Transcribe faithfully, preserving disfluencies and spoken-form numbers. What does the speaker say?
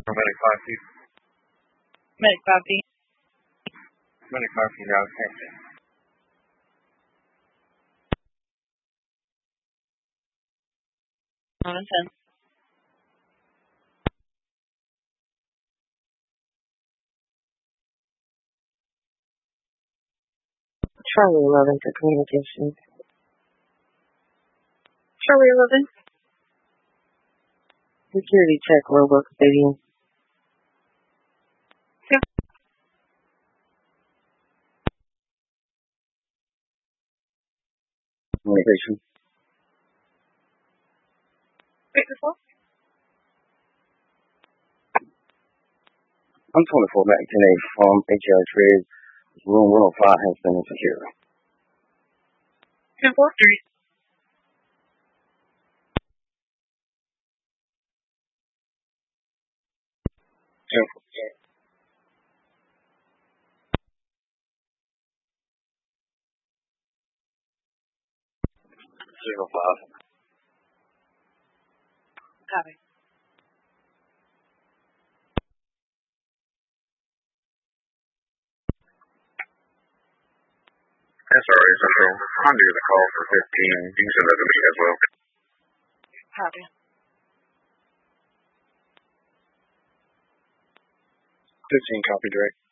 Medic five feet. Medic five feet. Medic five feet out. Texas. one and ten. Charlie eleven for communications. Charlie eleven. Security check, Robo Stadium. Yeah. Communication. Wait, before? I'm twenty-four Mac ten eight from H L Trade. Room one oh five has been insecure. ten four three. ten four. Zero five. Copy. S R A Central. I'm due the call for fifteen. You can send that to me as well. Copy. fifteen copy direct.